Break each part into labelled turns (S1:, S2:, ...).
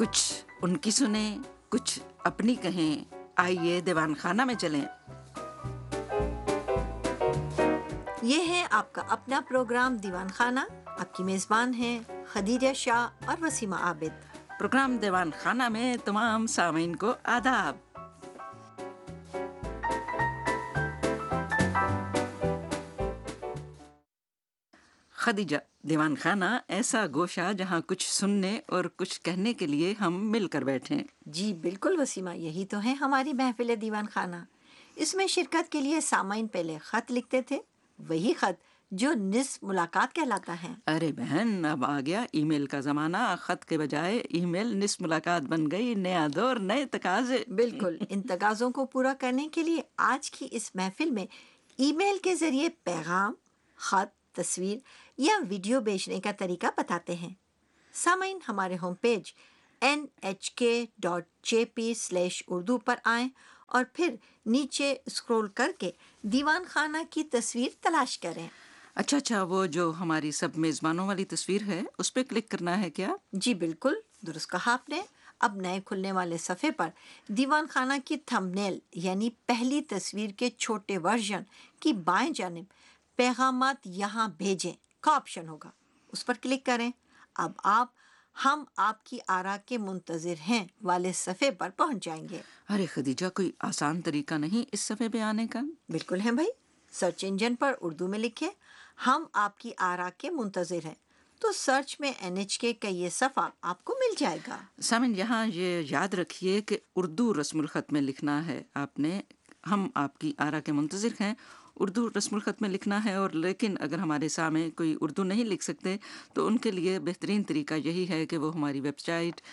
S1: کچھ ان کی سنیں، کچھ اپنی کہیں. آئیے دیوان خانہ میں چلیں.
S2: یہ ہے آپ کا اپنا پروگرام دیوان خانہ. آپ کی میزبان ہیں خدیجہ شاہ اور وسیمہ عابد.
S1: پروگرام دیوان خانہ میں تمام سامعین کو آداب. خدیجہ، دیوان خانہ ایسا گوشہ جہاں کچھ سننے اور کچھ کہنے کے لیے ہم مل کر بیٹھیں.
S2: جی بالکل وسیمہ، یہی تو ہے ہماری محفل دیوان خانہ. اس میں شرکت کے لیے سامعین پہلے خط لکھتے تھے، وہی خط جو نصف ملاقات کہلاتا ہے.
S1: ارے بہن، اب آ گیا ای میل کا زمانہ. خط کے بجائے ای میل نصف ملاقات بن گئی. نیا دور، نئے تقاضے.
S2: بالکل. ان تقاضوں کو پورا کرنے کے لیے آج کی اس محفل میں ای میل کے ذریعے پیغام، خط، تصویر یا ویڈیو بھیجنے کا طریقہ بتاتے ہیں. سامعین، ہمارے ہوم پیج nhk.jp/urdu پر آئیں اور پھر نیچے اسکرول کر کے دیوان خانہ کی تصویر تلاش کریں.
S1: اچھا، وہ جو ہماری سب میزبانوں والی تصویر ہے اس پہ کلک کرنا ہے کیا؟
S2: جی بالکل درست کہا آپ نے. اب نئے کھلنے والے صفحے پر دیوان خانہ کی تھمبنیل یعنی پہلی تصویر کے چھوٹے ورژن کی بائیں جانب پیغامات یہاں بھیجیں کا آپشن ہوگا، اس پر کلک کریں. اب ہم آپ کی آراء کے منتظر ہیں والے صفحے پر پہنچ جائیں گے.
S1: ارے خدیجہ، کوئی آسان طریقہ نہیں اس صفحے پہ آنے کا؟
S2: بالکل ہے بھائی. سرچ انجن پر اردو میں لکھیں ہم آپ کی آراء کے منتظر ہیں، تو سرچ میں NHK کا یہ صفحہ آپ کو مل جائے گا.
S1: سامن، یہاں یہ یاد رکھیے کہ اردو رسم الخط میں لکھنا ہے. آپ نے ہم آپ کی آراء کے منتظر ہیں اردو رسم الخط میں لکھنا ہے. اور لیکن اگر ہمارے سامنے کوئی اردو نہیں لکھ سکتے تو ان کے لیے بہترین طریقہ یہی ہے کہ وہ ہماری ویب سائٹ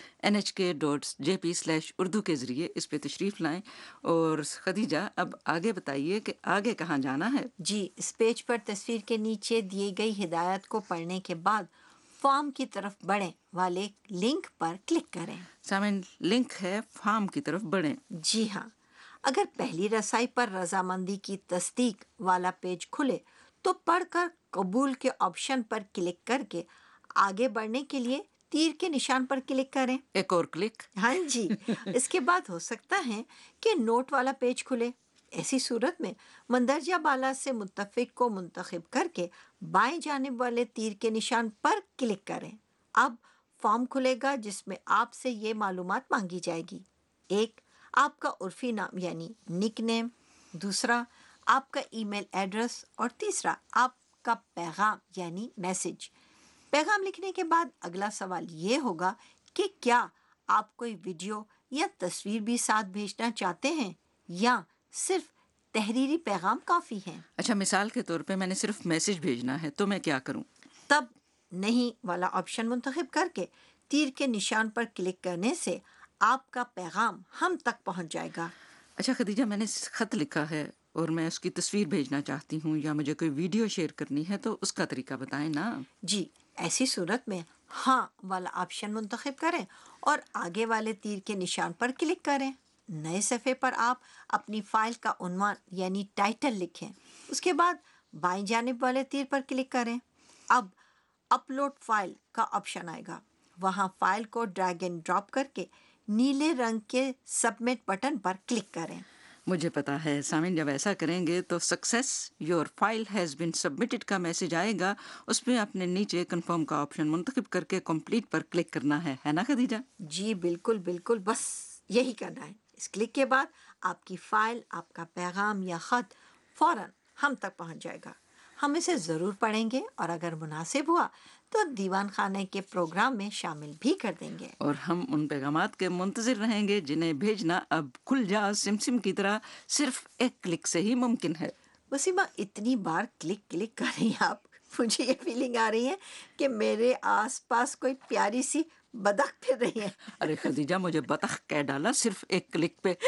S1: nhk.jp/urdu کے ذریعے اس پہ تشریف لائیں. اور خدیجہ، اب آگے بتائیے کہ آگے کہاں جانا ہے؟
S2: جی، اس پیج پر تصویر کے نیچے دیے گئی ہدایت کو پڑھنے کے بعد فارم کی طرف بڑھیں والے لنک پر کلک کریں.
S1: سامن، لنک ہے فارم کی طرف بڑھیں.
S2: جی ہاں، اگر پہلی رسائی پر رضامندی کی تصدیق والا پیج کھلے تو پڑھ کر قبول کے آپشن پر کلک کر کے آگے بڑھنے کے لیے تیر کے نشان پر کلک کریں.
S1: ایک اور کلک.
S2: ہاں جی. اس کے بعد ہو سکتا ہے کہ نوٹ والا پیج کھلے. ایسی صورت میں مندرجہ بالا سے متفق کو منتخب کر کے بائیں جانب والے تیر کے نشان پر کلک کریں. اب فارم کھلے گا جس میں آپ سے یہ معلومات مانگی جائے گی. ایک، آپ کا عرفی نام یعنی نک نیم. دوسرا، آپ کا ای میل ایڈریس. اور تیسرا، آپ کا پیغام یعنی میسج. پیغام لکھنے کے بعد اگلا سوال یہ ہوگا کہ کیا آپ کوئی ویڈیو یا تصویر بھی ساتھ بھیجنا چاہتے ہیں یا صرف تحریری پیغام کافی ہے.
S1: اچھا، مثال کے طور پہ میں نے صرف میسج بھیجنا ہے تو میں کیا کروں؟
S2: تب نہیں والا آپشن منتخب کر کے تیر کے نشان پر کلک کرنے سے آپ کا پیغام ہم تک پہنچ جائے گا.
S1: اچھا خدیجہ، میں نے خط لکھا ہے اور میں اس کی تصویر بھیجنا چاہتی ہوں یا مجھے کوئی ویڈیو شیئر کرنی ہے تو اس کا طریقہ بتائیں نا.
S2: جی، ایسی صورت میں ہاں والا آپشن منتخب کریں اور آگے والے تیر کے نشان پر کلک کریں. نئے صفحے پر آپ اپنی فائل کا عنوان یعنی ٹائٹل لکھیں. اس کے بعد بائیں جانب والے تیر پر کلک کریں. اب اپلوڈ فائل کا آپشن آئے گا. وہاں فائل کو ڈریگ اینڈ ڈراپ کر کے نیلے رنگ کے سبمٹ بٹن پر کلک کریں.
S1: مجھے پتا ہے سامن، جب ایسا کریں گے تو success your file has been submitted کا میسج آئے گا. اس میں آپ نے نیچے کنفرم کا آپشن منتخب کر کے کمپلیٹ پر کلک کرنا ہے نا خدیجہ؟
S2: جی بالکل، بس یہی کرنا ہے. اس کلک کے بعد آپ کی فائل، آپ کا پیغام یا خط فوراً ہم تک پہنچ جائے گا. ہم اسے ضرور پڑھیں گے اور اگر مناسب ہوا تو دیوان خانے کے پروگرام میں شامل بھی کر دیں گے.
S1: اور ہم ان پیغامات کے منتظر رہیں گے جنہیں بھیجنا اب کھل جا سم کی طرح صرف ایک کلک سے ہی ممکن ہے.
S2: وسیمہ، اتنی بار کلک کر رہی ہیں آپ، مجھے یہ فیلنگ آ رہی ہے کہ میرے آس پاس کوئی پیاری سی بطخ پھر رہی ہے.
S1: ارے خدیجہ، مجھے بطخ کہہ ڈالا صرف ایک کلک پہ.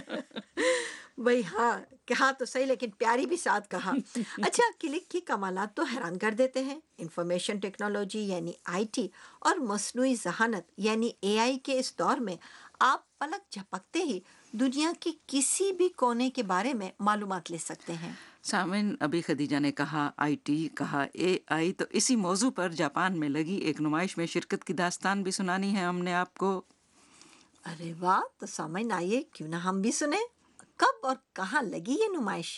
S2: بھئی ہاں، کہا تو صحیح لیکن پیاری بھی ساتھ کہا. اچھا، کلک کی کمالات تو حیران کر دیتے ہیں. انفارمیشن ٹیکنالوجی یعنی IT اور مصنوعی ذہانت یعنی AI کے اس دور میں آپ پلک جھپکتے ہی دنیا کی کسی بھی کونے کے بارے میں معلومات لے سکتے ہیں.
S1: سامن، ابھی خدیجہ نے کہا IT، کہا AI، تو اسی موضوع پر جاپان میں لگی ایک نمائش میں شرکت کی داستان بھی سنانی ہے ہم نے آپ کو.
S2: अरे वाह! तो सामईन आइए क्यों ना हम भी सुने। कब और कहाँ लगी ये नुमाइश?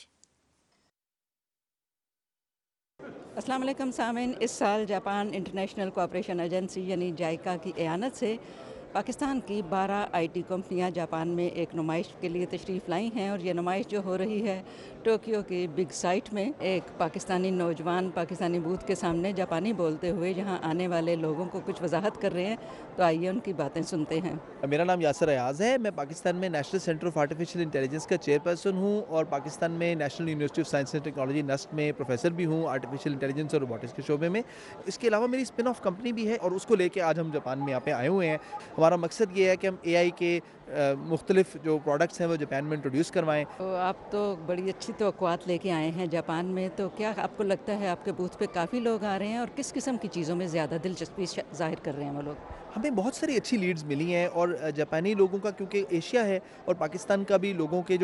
S1: अस्सलाम वालेकुम सामीन। इस साल जापान इंटरनेशनल कोऑपरेशन एजेंसी यानी जाइका की एआनत से पाकिस्तान की 12 आईटी कंपनियां जापान में एक नुमाइश के लिए तशरीफ़ लाई हैं और ये नुमाइश जो हो रही है टोक्यो की बिग साइट में, एक पाकिस्तानी नौजवान पाकिस्तानी बूथ के सामने जापानी बोलते हुए यहाँ आने वाले लोगों को कुछ वजाहत कर रहे हैं। तो आइए उनकी बातें सुनते हैं।
S3: मेरा नाम यासर अयाज़ है। मैं पाकिस्तान में national centre of artificial intelligence का चेयरपर्सन हूँ और पाकिस्तान में national university of science and technology Nernst में प्रोफेसर भी हूँ आर्टिफिशियल इंटेलिजेंस और रोबोटिक्स के शोबे में। इसके अलावा मेरी स्पिन ऑफ कंपनी भी है और उसको लेके आज हम जापान में यहाँ पे आए हुए हैं। हमारा मकसद ये है कि हम एआई के मुख्तलिफ जो प्रोडक्ट्स हैं वो जापान में इंट्रोड्यूस करवाएँ।
S1: तो आप तो बड़ी अच्छी तवक्कुआत लेके आए हैं जापान में, तो क्या आपको लगता है आपके बूथ पे काफ़ी लोग आ रहे हैं और किस किस्म की चीज़ों में ज़्यादा दिलचस्पी ज़ाहिर कर रहे हैं वो लोग?
S3: हमें बहुत सारी अच्छी लीड्स मिली हैं और जापानी लोगों का, क्योंकि एशिया है और पाकिस्तान का भी लोगों के